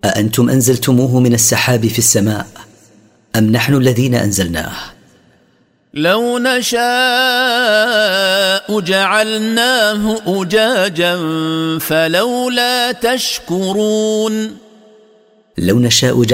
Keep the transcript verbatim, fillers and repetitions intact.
أأنتم أنزلتموه من السحاب في السماء أم نحن الذين أنزلناه؟ لو نشاء جعلناه أجاجا فلولا تشكرون لو نشاء